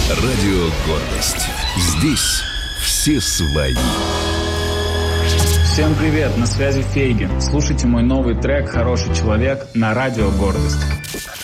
Радио «Гордость». Здесь все свои. Всем привет, на связи Фейгин. Слушайте мой новый трек «Хороший человек» на радио «Гордость».